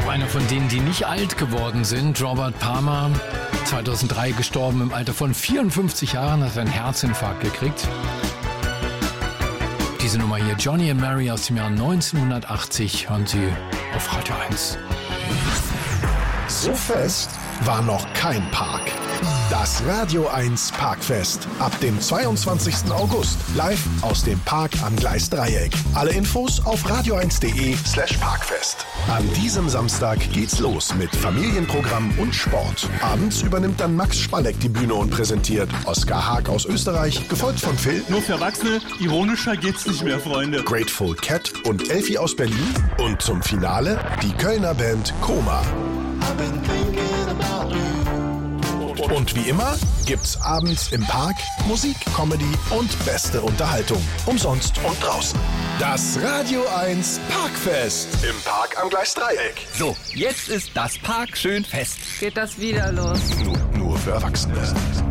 Auch einer von denen, die nicht alt geworden sind, Robert Palmer, 2003 gestorben im Alter von 54 Jahren, hat einen Herzinfarkt gekriegt. Diese Nummer hier, Johnny and Mary aus dem Jahr 1980, hören Sie auf Radio 1. So fest war noch kein Park. Das Radio 1 Parkfest. Ab dem 22. August. Live aus dem Park am Gleisdreieck. Alle Infos auf radio1.de/Parkfest. An diesem Samstag geht's los mit Familienprogramm und Sport. Abends übernimmt dann Max Spalleck die Bühne und präsentiert Oskar Haag aus Österreich, gefolgt von Phil. Nur für Erwachsene, ironischer geht's nicht mehr, Freunde. Grateful Cat und Elfie aus Berlin. Und zum Finale die Kölner Band Koma. Und wie immer gibt's abends im Park Musik, Comedy und beste Unterhaltung. Umsonst und draußen. Das Radio 1 Parkfest im Park am Gleisdreieck. So, jetzt ist das Park schön fest. Geht das wieder los? Nur für Erwachsene.